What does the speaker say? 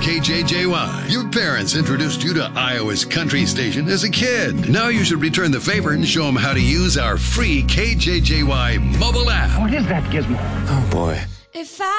KJJY. Your parents introduced you to Iowa's country station as a kid. Now you should return the favor and show them how to use our free KJJY mobile app. What is that, Gizmo? Oh, boy. If I